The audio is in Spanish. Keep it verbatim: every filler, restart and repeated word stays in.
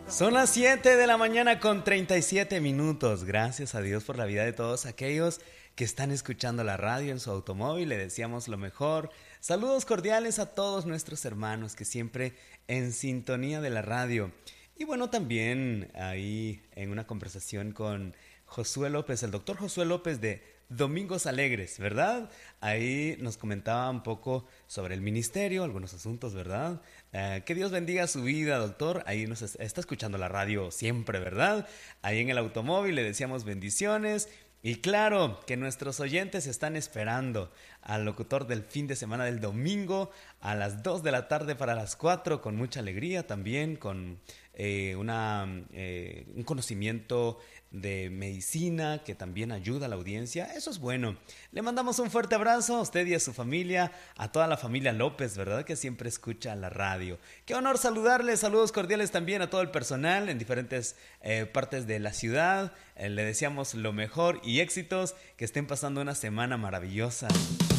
Son las siete de la mañana con treinta y siete minutos. Gracias a Dios por la vida de todos aquellos que están escuchando la radio en su automóvil. Le deseamos lo mejor. Saludos cordiales a todos nuestros hermanos que siempre en sintonía de la radio. Y bueno, también ahí en una conversación con Josué López, el doctor Josué López de Domingos Alegres, ¿verdad? Ahí nos comentaba un poco sobre el ministerio, algunos asuntos, ¿verdad? Eh, que Dios bendiga su vida, doctor. Ahí nos está escuchando la radio siempre, ¿verdad? Ahí en el automóvil le decíamos bendiciones. Y claro, que nuestros oyentes están esperando al locutor del fin de semana del domingo a las dos de la tarde para las cuatro, con mucha alegría también, con eh, una, eh, un conocimiento de medicina que también ayuda a la audiencia. Eso es bueno. Le mandamos un fuerte abrazo a usted y a su familia, a toda la familia López, ¿verdad? Que siempre escucha la radio. Qué honor saludarles, saludos cordiales también a todo el personal en diferentes eh, partes de la ciudad. Eh, le deseamos lo mejor y éxitos, que estén pasando una semana maravillosa.